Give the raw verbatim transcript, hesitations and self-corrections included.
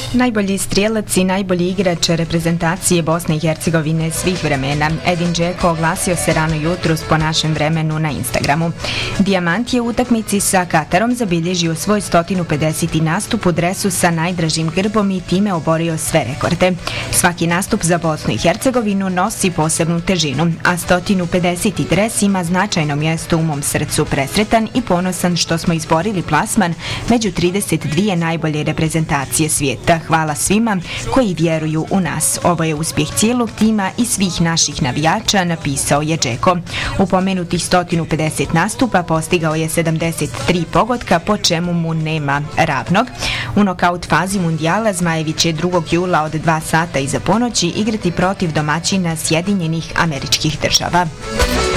Najbolji strijelac i najbolji igrač reprezentacije Bosne i Hercegovine svih vremena. Edin Džeko oglasio se rano jutros po našem vremenu na Instagramu. Dijamant je u utakmici sa Katarom zabilježio svoj sto pedeseti nastup u dresu sa najdražim grbom i time oborio sve rekorde. Svaki nastup za Bosnu i Hercegovinu nosi posebnu težinu, a sto pedeseti dres ima značajno mjesto u mom srcu. Presretan i ponosan što smo izborili plasman među trideset dvije najbolje reprezentacije svijeta. Hvala svima koji vjeruju u nas. Ovo je uspjeh cijelog tima i svih naših navijača, napisao je Džeko. U pomenutih sto pedeset nastupa postigao je sedamdeset tri pogotka, po čemu mu nema ravnog. U nokaut fazi mundijala Zmajevi će drugog jula od dva sata iza ponoći igrati protiv domaćina Sjedinjenih Američkih Država.